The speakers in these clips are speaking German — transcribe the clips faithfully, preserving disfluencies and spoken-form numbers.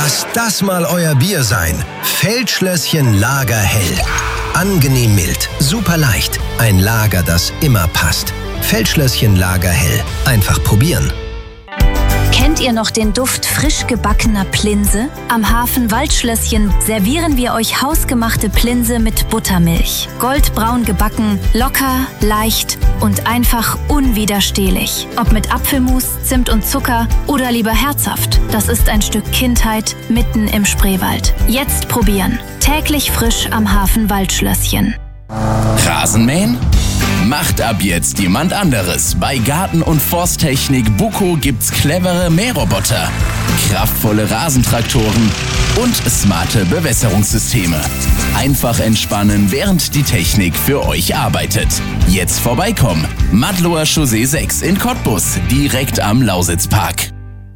Lass das mal euer Bier sein. Feldschlösschen Lager Hell. Angenehm mild, super leicht. Ein Lager, das immer passt. Feldschlösschen Lager Hell. Einfach probieren. Kennt ihr noch den Duft frisch gebackener Plinse? Am Hafen Waldschlösschen servieren wir euch hausgemachte Plinse mit Buttermilch. Goldbraun gebacken, locker, leicht und einfach unwiderstehlich. Ob mit Apfelmus, Zimt und Zucker oder lieber herzhaft. Das ist ein Stück Kindheit mitten im Spreewald. Jetzt probieren. Täglich frisch am Hafen Waldschlösschen. Rasenmähen? Macht ab jetzt jemand anderes. Bei Garten- und Forsttechnik Buco gibt's clevere Mähroboter, kraftvolle Rasentraktoren und smarte Bewässerungssysteme. Einfach entspannen, während die Technik für euch arbeitet. Jetzt vorbeikommen. Madloer Chaussee sechs in Cottbus, direkt am Lausitzpark.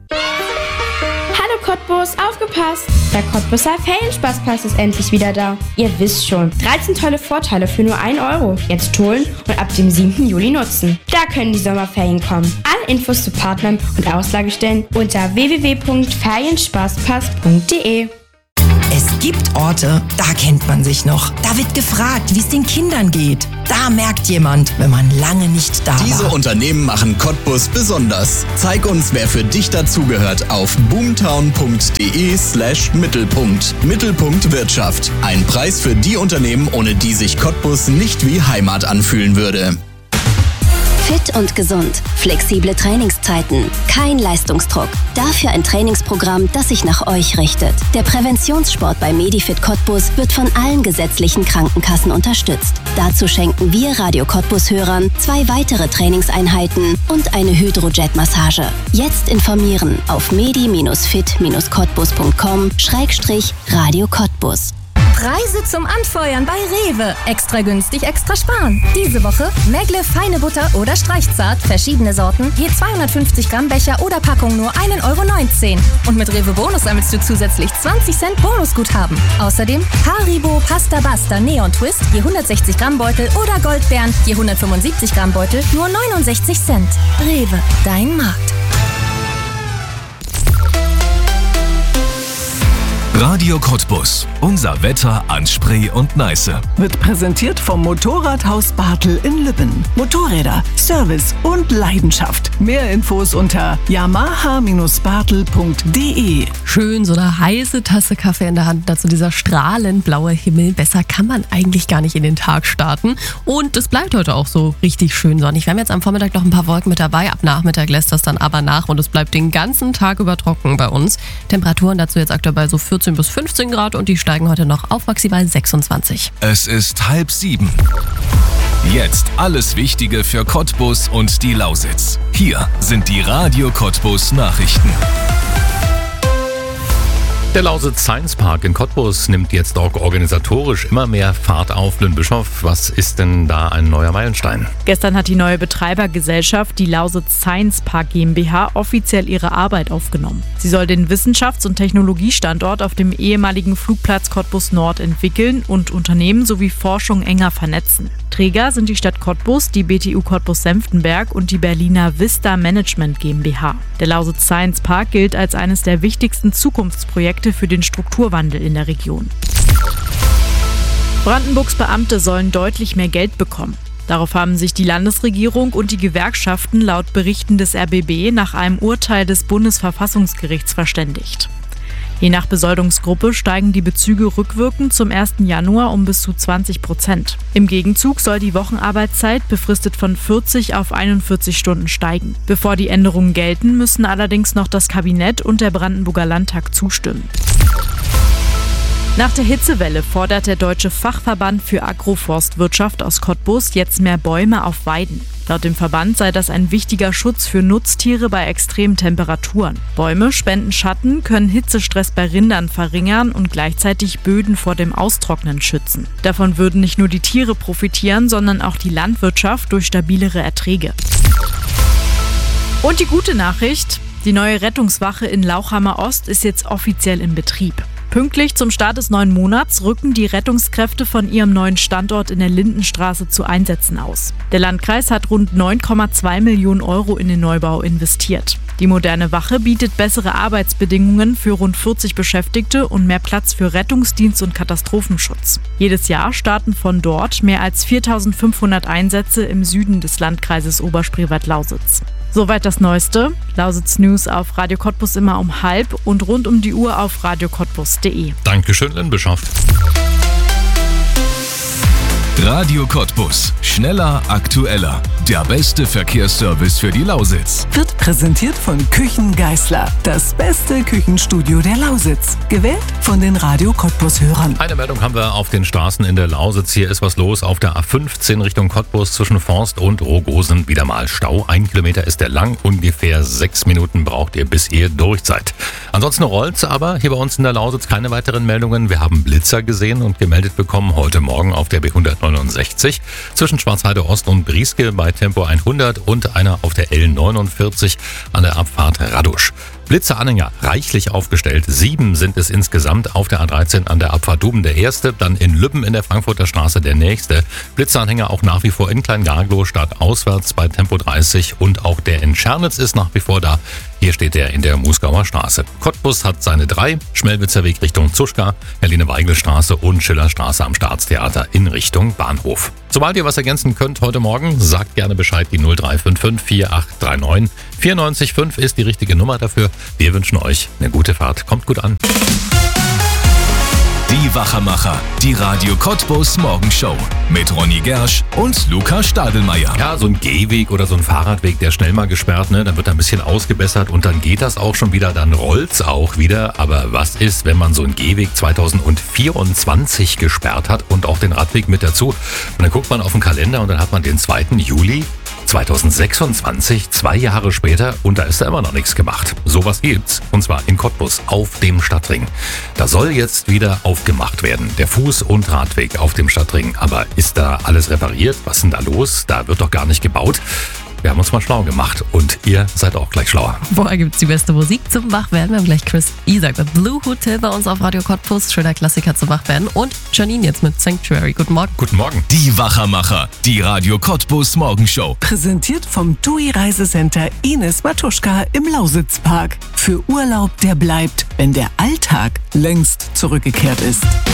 Hallo Cottbus, aufgepasst! Der Cottbuser Ferienspaßpass ist endlich wieder da. Ihr wisst schon, dreizehn tolle Vorteile für nur ein Euro. Jetzt holen und ab dem siebten Juli nutzen. Da können die Sommerferien kommen. Alle Infos zu Partnern und Auslagestellen unter w w w punkt ferienspaßpass punkt d e. Es gibt Orte, da kennt man sich noch. Da wird gefragt, wie es den Kindern geht. Da merkt jemand, wenn man lange nicht da war. Diese Unternehmen machen Cottbus besonders. Zeig uns, wer für dich dazugehört auf boomtown punkt d e slash Mittelpunkt. Mittelpunkt Wirtschaft. Ein Preis für die Unternehmen, ohne die sich Cottbus nicht wie Heimat anfühlen würde. Fit und gesund, flexible Trainingszeiten, kein Leistungsdruck. Dafür ein Trainingsprogramm, das sich nach euch richtet. Der Präventionssport bei Medifit Cottbus wird von allen gesetzlichen Krankenkassen unterstützt. Dazu schenken wir Radio Cottbus-Hörern zwei weitere Trainingseinheiten und eine Hydrojet-Massage. Jetzt informieren auf medi fit cottbus punkt com Schrägstrich Radio Cottbus. Preise zum Anfeuern bei Rewe. Extra günstig, extra sparen. Diese Woche Megle feine Butter oder Streichzart, verschiedene Sorten, je zweihundertfünfzig Gramm Becher oder Packung nur ein Euro neunzehn. Und mit Rewe Bonus sammelst du zusätzlich zwanzig Cent Bonusguthaben. Außerdem Haribo Pasta Basta Neon Twist, je hundertsechzig Gramm Beutel oder Goldbeeren, je hundertfünfundsiebzig Gramm Beutel, nur neunundsechzig Cent. Rewe, dein Markt. Radio Cottbus. Unser Wetter an Spree und Neiße. Wird präsentiert vom Motorradhaus Bartel in Lübben. Motorräder, Service und Leidenschaft. Mehr Infos unter yamaha bartel punkt d e. Schön, so eine heiße Tasse Kaffee in der Hand, dazu dieser strahlend blaue Himmel. Besser kann man eigentlich gar nicht in den Tag starten. Und es bleibt heute auch so richtig schön sonnig. Wir haben jetzt am Vormittag noch ein paar Wolken mit dabei. Ab Nachmittag lässt das dann aber nach und es bleibt den ganzen Tag über trocken bei uns. Temperaturen dazu jetzt aktuell bei so vierzehn bis fünfzehn Grad und die steigen heute noch auf maximal sechsundzwanzig. Es ist halb sieben. Jetzt alles Wichtige für Cottbus und die Lausitz. Hier sind die Radio Cottbus Nachrichten. Der Lausitz Science Park in Cottbus nimmt jetzt auch organisatorisch immer mehr Fahrt auf. Lynn Bischoff, was ist denn da ein neuer Meilenstein? Gestern hat die neue Betreibergesellschaft, die Lausitz Science Park GmbH, offiziell ihre Arbeit aufgenommen. Sie soll den Wissenschafts- und Technologiestandort auf dem ehemaligen Flugplatz Cottbus Nord entwickeln und Unternehmen sowie Forschung enger vernetzen. Träger sind die Stadt Cottbus, die B T U Cottbus-Senftenberg und die Berliner Vista Management GmbH. Der Lausitz Science Park gilt als eines der wichtigsten Zukunftsprojekte für den Strukturwandel in der Region. Brandenburgs Beamte sollen deutlich mehr Geld bekommen. Darauf haben sich die Landesregierung und die Gewerkschaften laut Berichten des R B B nach einem Urteil des Bundesverfassungsgerichts verständigt. Je nach Besoldungsgruppe steigen die Bezüge rückwirkend zum ersten Januar um bis zu zwanzig Prozent. Im Gegenzug soll die Wochenarbeitszeit befristet von vierzig auf einundvierzig Stunden steigen. Bevor die Änderungen gelten, müssen allerdings noch das Kabinett und der Brandenburger Landtag zustimmen. Nach der Hitzewelle fordert der Deutsche Fachverband für Agroforstwirtschaft aus Cottbus jetzt mehr Bäume auf Weiden. Laut dem Verband sei das ein wichtiger Schutz für Nutztiere bei extremen Temperaturen. Bäume spenden Schatten, können Hitzestress bei Rindern verringern und gleichzeitig Böden vor dem Austrocknen schützen. Davon würden nicht nur die Tiere profitieren, sondern auch die Landwirtschaft durch stabilere Erträge. Und die gute Nachricht: Die neue Rettungswache in Lauchhammer Ost ist jetzt offiziell in Betrieb. Pünktlich zum Start des neuen Monats rücken die Rettungskräfte von ihrem neuen Standort in der Lindenstraße zu Einsätzen aus. Der Landkreis hat rund neun Komma zwei Millionen Euro in den Neubau investiert. Die moderne Wache bietet bessere Arbeitsbedingungen für rund vierzig Beschäftigte und mehr Platz für Rettungsdienst und Katastrophenschutz. Jedes Jahr starten von dort mehr als viertausendfünfhundert Einsätze im Süden des Landkreises Oberspreewald-Lausitz. Soweit das Neueste. Lausitz News auf Radio Cottbus immer um halb und rund um die Uhr auf radio cottbus punkt de. Dankeschön, Lynn Bischoff. Radio Cottbus. Schneller, aktueller. Der beste Verkehrsservice für die Lausitz. Wird präsentiert von Küchen Geisler. Das beste Küchenstudio der Lausitz. Gewählt von den Radio Cottbus-Hörern. Eine Meldung haben wir auf den Straßen in der Lausitz. Hier ist was los auf der A fünfzehn Richtung Cottbus zwischen Forst und Rogosen. Wieder mal Stau. Ein Kilometer ist der lang. Ungefähr sechs Minuten braucht ihr, bis ihr durch seid. Ansonsten rollt's aber hier bei uns in der Lausitz keine weiteren Meldungen. Wir haben Blitzer gesehen und gemeldet bekommen heute Morgen auf der B hundertneunundsechzig zwischen Schwarzheide Ost und Brieske bei Tempo hundert und einer auf der L neunundvierzig an der Abfahrt Radusch. Blitzeranhänger reichlich aufgestellt. Sieben sind es insgesamt auf der A dreizehn an der Abfahrt Duben der erste, dann in Lübben in der Frankfurter Straße der nächste. Blitzeranhänger auch nach wie vor in Kleingarglow stadtauswärts bei Tempo dreißig und auch der in Schernitz ist nach wie vor da. Hier steht er in der Musgauer Straße. Cottbus hat seine drei, Schmelwitzer Weg Richtung Zuschka, Helene-Weigel-Straße und Schillerstraße am Staatstheater in Richtung Bahnhof. Sobald ihr was ergänzen könnt heute Morgen, sagt gerne Bescheid. Die null drei fünf fünf vier acht drei neun vier neun fünf ist die richtige Nummer dafür. Wir wünschen euch eine gute Fahrt. Kommt gut an. Die Wachermacher, die Radio Cottbus Morgenshow mit Ronny Gersch und Luca Stadelmeier. Ja, so ein Gehweg oder so ein Fahrradweg, der schnell mal gesperrt, ne? Dann wird er ein bisschen ausgebessert und dann geht das auch schon wieder, dann rollt's auch wieder. Aber was ist, wenn man so einen Gehweg zweitausendvierundzwanzig gesperrt hat und auch den Radweg mit dazu? Und dann guckt man auf den Kalender und dann hat man den zweiten Juli zweitausendsechsundzwanzig, zwei Jahre später, und da ist da immer noch nichts gemacht. Sowas gibt's, und zwar in Cottbus auf dem Stadtring. Da soll jetzt wieder aufgemacht werden, der Fuß- und Radweg auf dem Stadtring. Aber ist da alles repariert? Was ist denn da los? Da wird doch gar nicht gebaut. Wir haben uns mal schlau gemacht und ihr seid auch gleich schlauer. Vorher gibt's die beste Musik zum Wachwerden. Wir haben gleich Chris Isaak mit Blue Hotel bei uns auf Radio Cottbus. Schöner Klassiker zum Wachwerden. Und Janine jetzt mit Sanctuary. Guten Morgen. Guten Morgen. Die Wachermacher, die Radio Cottbus Morgenshow. Präsentiert vom T U I Reisecenter Ines Matuschka im Lausitzpark. Für Urlaub, der bleibt, wenn der Alltag längst zurückgekehrt ist.